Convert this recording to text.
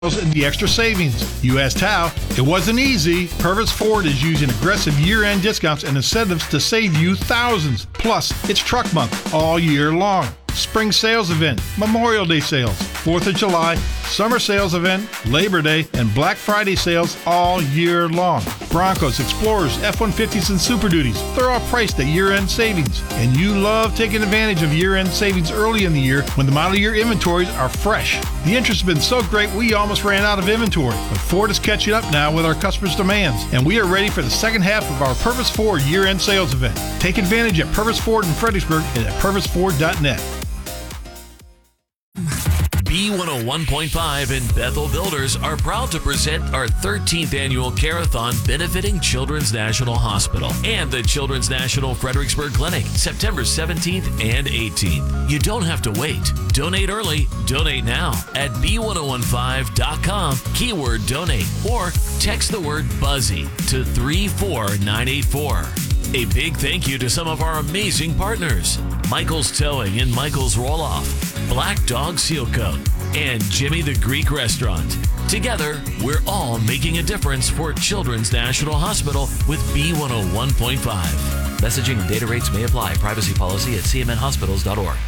and the extra savings. You asked how? It wasn't easy. Purvis Ford is using aggressive year-end discounts and incentives to save you thousands. Plus, it's truck month all year long. Spring sales event, Memorial Day sales, 4th of July, summer sales event, Labor Day, and Black Friday sales all year long. Broncos, Explorers, F-150s, and Super Duties, they're all priced at year-end savings. And you love taking advantage of year-end savings early in the year when the model year inventories are fresh. The interest has been so great we almost ran out of inventory, but Ford is catching up now with our customers' demands, and we are ready for the second half of our Purvis Ford year-end sales event. Take advantage at Purvis Ford in Fredericksburg and at purviseford.net. B101.5 and Bethel Builders are proud to present our 13th annual Carathon benefiting Children's National Hospital and the Children's National Fredericksburg Clinic, September 17th and 18th. You don't have to wait. Donate early, donate now at B1015.com, keyword donate, or text the word BUZZY to 34984. A big thank you to some of our amazing partners: Michael's Towing and Michael's Roll-Off, Black Dog Seal Coat, and Jimmy the Greek Restaurant. Together, we're all making a difference for Children's National Hospital with B101.5. Messaging and data rates may apply. Privacy policy at cmnhospitals.org.